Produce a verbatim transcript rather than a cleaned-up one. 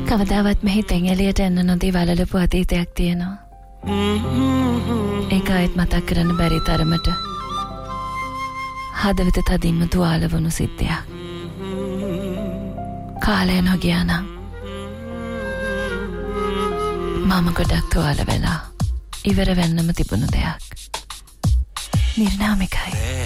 කවදාවත් මෙහි තැඟෙලියට එන්න නොදී වලලපු අතීතයක් තියෙනවා. ඒක ආයෙත් මතක් කරන්න බැරි තරමට හදවත තදින්ම තුවාල වුණු සිද්ධියක්. කාලය නොගියා නම් මම ගොඩක් තුවාල වෙලා ඉවර වෙන්නම තිබුණු දෙයක්. නිර්නාමිකයි.